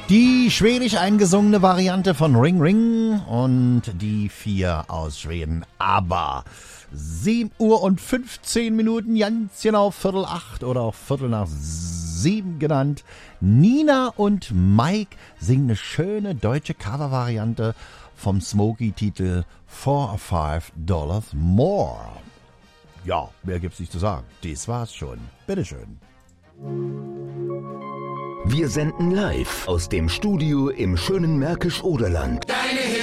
Die schwedisch eingesungene Variante von Ring Ring und die 4 aus Schweden. Aber 7 Uhr und 15 Minuten, ganz genau 7:45 oder auch 7:15 genannt. Nina und Mike singen eine schöne deutsche Covervariante vom Smokey-Titel $4 or $5 More. Ja, mehr gibt's nicht zu sagen. Das war's schon. Bitteschön. Wir senden live aus dem Studio im schönen Märkisch-Oderland. Deine